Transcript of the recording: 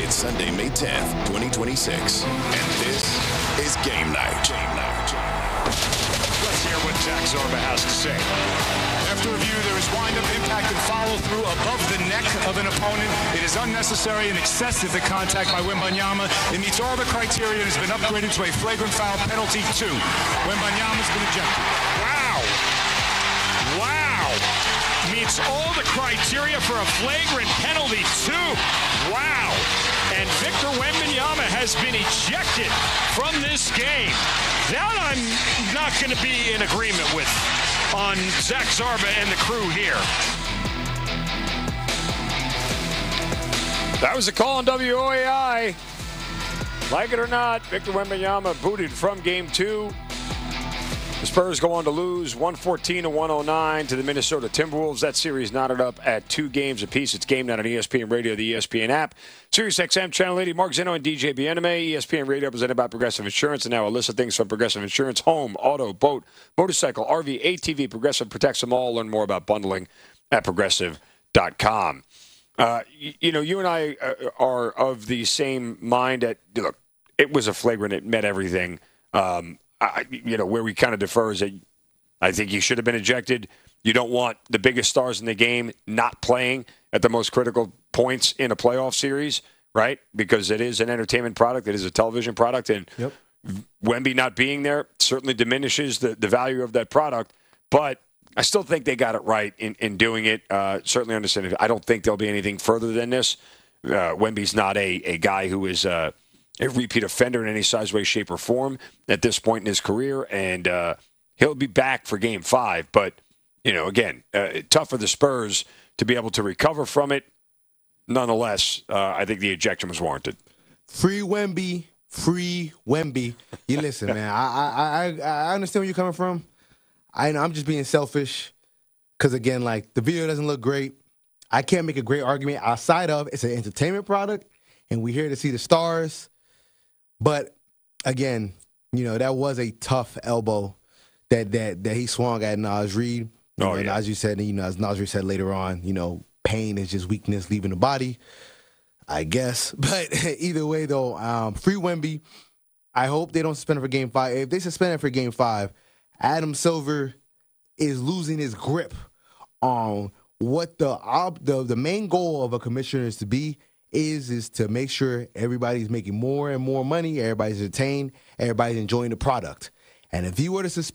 It's Sunday, May 10th, 2026. And this is Game Night. Let's hear what Zach Zarba has to say. After review, there is wind-up, impact, and follow-through above the neck of an opponent. It is unnecessary and excessive the contact by Wembanyama. It meets all the criteria and has been upgraded to a flagrant foul penalty 2. Wembanyama's been ejected. Wow. Meets all the criteria for a flagrant penalty 2. Wow. And Victor Wembanyama has been ejected from this game. That I'm not going to be in agreement with on Zach Zarba and the crew here. That was a call on WOAI. Like it or not, Victor Wembanyama booted from Game 2. The Spurs go on to lose 114-109 to the Minnesota Timberwolves. That series knotted up at 2 games apiece. It's Game Night on ESPN Radio, the ESPN app. Sirius XM, Channel 80, Mark Zeno and DJ Bieneme. ESPN Radio presented by Progressive Insurance. And now a list of things from Progressive Insurance. Home, auto, boat, motorcycle, RV, ATV. Progressive protects them all. Learn more about bundling at Progressive.com. You and I are of the same mind. Look, it was a flagrant. It met everything. Where we kind of defer is that I think he should have been ejected. You don't want the biggest stars in the game not playing at the most critical points in a playoff series, right? Because it is an entertainment product. It is a television product. And Wemby not being there certainly diminishes the value of that product. But I still think they got it right in doing it. Certainly understand it. I don't think there'll be anything further than this. Wemby's not a guy who is a repeat offender in any size, way, shape, or form at this point in his career, and he'll be back for Game 5. But, again, tough for the Spurs to be able to recover from it. Nonetheless, I think the ejection was warranted. Free Wemby. You listen, man, I understand where you're coming from. I'm just being selfish because, again, the video doesn't look great. I can't make a great argument outside of it's an entertainment product, and we're here to see the stars. But again, that was a tough elbow that he swung at Naz Reid. As you said, as Naz Reid said later on, pain is just weakness leaving the body, I guess. But either way, though, free Wemby. I hope they don't suspend it for Game 5. If they suspend it for Game 5, Adam Silver is losing his grip on what the main goal of a commissioner is to be. Is to make sure everybody's making more and more money, everybody's entertained, everybody's enjoying the product. And if he were to suspend